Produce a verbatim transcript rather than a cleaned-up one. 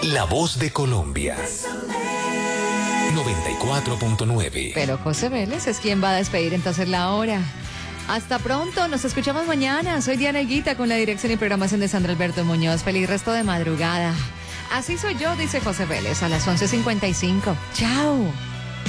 La voz de Colombia. noventa y cuatro punto nueve. Pero José Vélez es quien va a despedir entonces la hora. Hasta pronto, nos escuchamos mañana. Soy Diana Higuita con la dirección y programación de Sandra Alberto Muñoz. Feliz resto de madrugada. Así soy yo, dice José Vélez, a las once cincuenta y cinco. Chao.